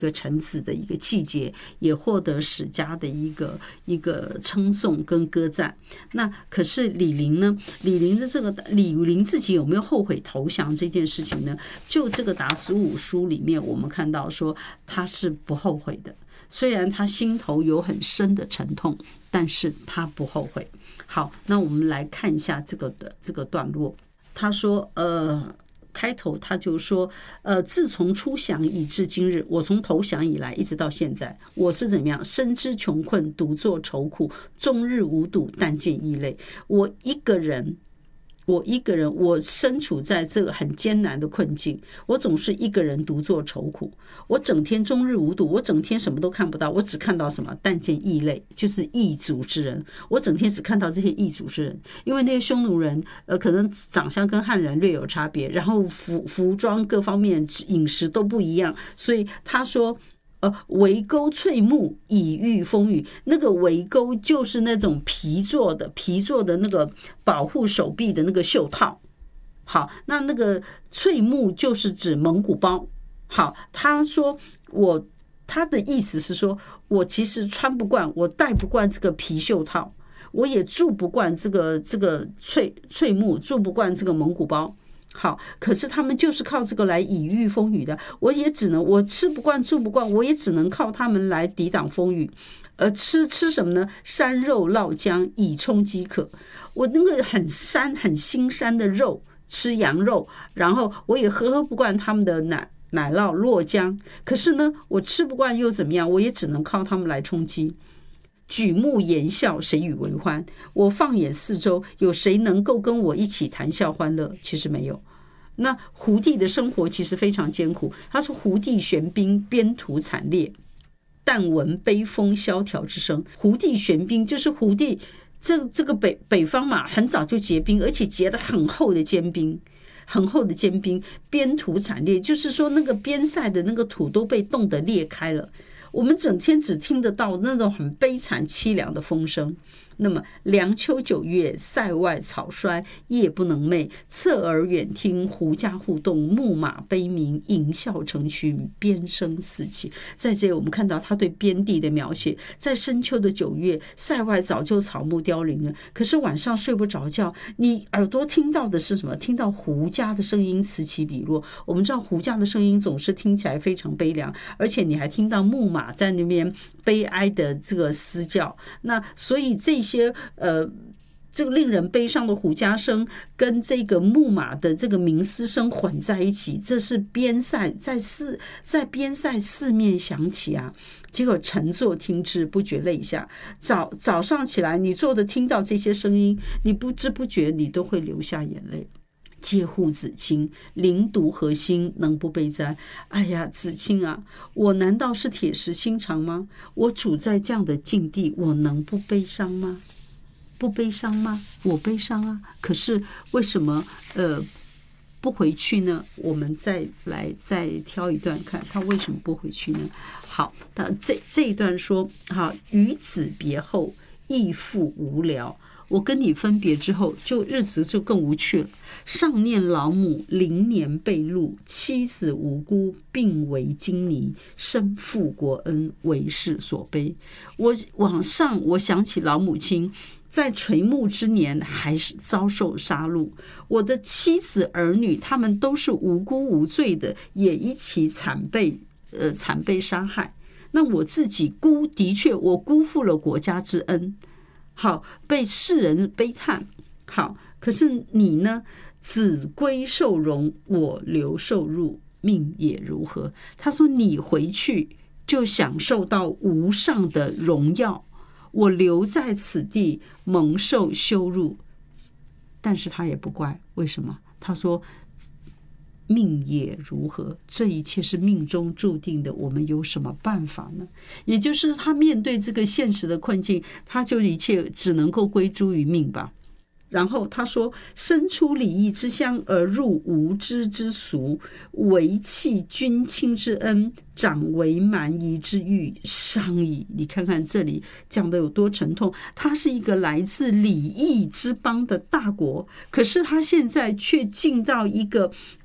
个臣子的一个气节，也获得史家的一个称颂跟歌赞。那可是李陵呢？李陵自己有没有后悔投降这件事情呢？就这个达苏武书里面，我们看到说他是不后悔的，虽然他心头有很深的沉痛，但是他不后悔。好，那我们来看一下这个段落。他说开头他就说自从出降以至今日，我从投降以来一直到现在，我是怎么样？身知穷困，独作愁苦，终日无睹，但见异类。我一个人，我身处在这个很艰难的困境，我总是一个人独作愁苦，我整天终日无睹，我整天什么都看不到，我只看到什么？但见异类，就是异族之人。我整天只看到这些异族之人，因为那些匈奴人可能长相跟汉人略有差别，然后服装各方面饮食都不一样，所以他说围钩翠木以御风雨，那个围钩就是那种皮做的那个保护手臂的那个袖套。好，那个翠木就是指蒙古包。好，他说他的意思是说，我其实穿不惯，我戴不惯这个皮袖套，我也住不惯这个翠木，住不惯这个蒙古包。好，可是他们就是靠这个来以御风雨的，我吃不惯住不惯，我也只能靠他们来抵挡风雨。吃什么呢？山肉烙姜以充饥渴。我那个很膻很腥膻的肉，吃羊肉，然后我也喝不惯他们的奶酪落姜，可是呢，我吃不惯又怎么样？我也只能靠他们来充饥。举目言笑，谁与为欢？我放眼四周，有谁能够跟我一起谈笑欢乐？其实没有。那胡地的生活其实非常艰苦。他说：“胡地玄冰，边途惨烈，但闻悲风萧条之声。”胡地玄冰就是胡地这个北方嘛，很早就结冰，而且结得很厚的坚冰。很厚的坚冰，边途惨烈，就是说那个边塞的那个土都被冻得裂开了。我们整天只听得到那种很悲惨凄凉的风声。那么凉秋9月，塞外草衰，夜不能寐，侧耳远听，胡笳互动，牧马悲鸣，迎啸成群，边声四起。在这里我们看到他对边地的描写。在深秋的9月，塞外早就草木凋零了，可是晚上睡不着觉，你耳朵听到的是什么？听到胡笳的声音此起彼落。我们知道胡笳的声音总是听起来非常悲凉，而且你还听到牧马在那边悲哀的这个嘶叫。那所以这些这个令人悲伤的胡笳声跟这个牧马的这个鸣嘶声混在一起，这是边塞在边塞四面响起啊。结果沉坐听之，不觉泪下。早上起来，你坐的听到这些声音，你不知不觉你都会流下眼泪。嗟乎子卿，临独何心，能不悲哉？哎呀，子卿啊，我难道是铁石心肠吗？我处在这样的境地，我能不悲伤吗？不悲伤吗？我悲伤啊。可是为什么不回去呢？我们再挑一段看，他为什么不回去呢？好，这一段说，好，与子别后，亦复无聊。我跟你分别之后，日子就更无趣了。上念老母龄年被戮，妻子无辜，并为金泥，身负国恩，为世所悲。我想起老母亲在垂暮之年还是遭受杀戮，我的妻子儿女他们都是无辜无罪的，也一起惨被杀害。那我自己的确我辜负了国家之恩，好，被世人悲叹。好，可是你呢？子归受荣，我留受辱，命也如何？他说你回去就享受到无上的荣耀，我留在此地蒙受羞辱。但是他也不怪，为什么？他说命也如何？这一切是命中注定的，我们有什么办法呢？也就是他面对这个现实的困境，他就一切只能够归诸于命吧。然后他说，身出礼义之乡而入无知之俗，为弃君亲之恩，长为蛮夷之欲，伤矣。你看看这里讲的有多沉痛。他是一个来自礼义之邦的大国，可是他现在却进到一个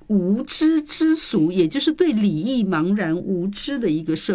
无知之俗，也就是对礼义茫然无知的一个社